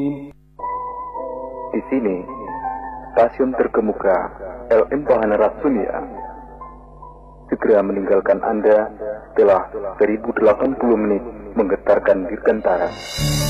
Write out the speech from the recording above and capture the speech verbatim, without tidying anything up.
Di sini, stasiun terkemuka L M Bahana Ratsunia segera meninggalkan Anda setelah seribu delapan puluh menit menggetarkan dirgantara.